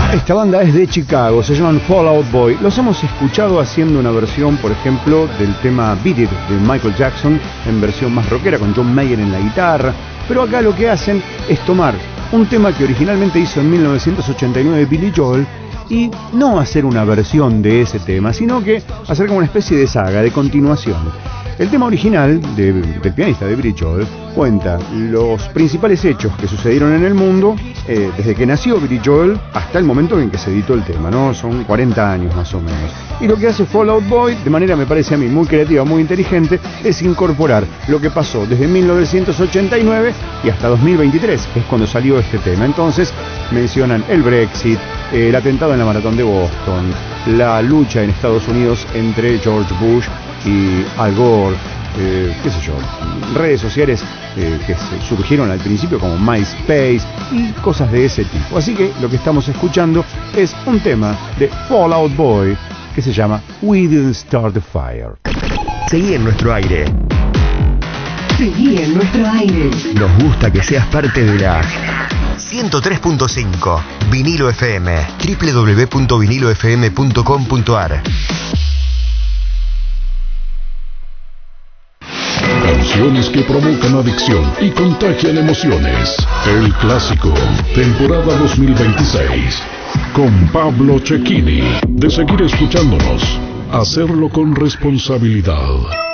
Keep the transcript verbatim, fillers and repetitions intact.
Esta banda es de Chicago, se llaman Fall Out Boy. Los hemos escuchado haciendo una versión, por ejemplo, del tema Beat It de Michael Jackson, en versión más rockera con John Mayer en la guitarra. Pero acá lo que hacen es tomar un tema que originalmente hizo en mil novecientos ochenta y nueve Billy Joel y no hacer una versión de ese tema, sino que hacer como una especie de saga, de continuación. El tema original de, del pianista de Billy Joel cuenta los principales hechos que sucedieron en el mundo eh, desde que nació Billy Joel hasta el momento en que se editó el tema, ¿no? Son cuarenta años más o menos. Y lo que hace Fall Out Boy, de manera me parece a mí muy creativa, muy inteligente, es incorporar lo que pasó desde mil novecientos ochenta y nueve y hasta dos mil veintitrés, que es cuando salió este tema. Entonces mencionan el Brexit, eh, el atentado en la maratón de Boston, la lucha en Estados Unidos entre George Bush y Al Gore, eh, qué sé yo, redes sociales eh, que surgieron al principio como MySpace y cosas de ese tipo. Así que lo que estamos escuchando es un tema de Fall Out Boy que se llama We Didn't Start the Fire. Seguí en nuestro aire. Seguí en nuestro aire. Nos gusta que seas parte de la ciento tres punto cinco Vinilo F M, doble u doble u doble u punto vinilo f m punto com punto a r. Canciones que provocan adicción y contagian emociones. El clásico, temporada dos mil veintiséis. Con Pablo Cecchini. De seguir escuchándonos, hacerlo con responsabilidad.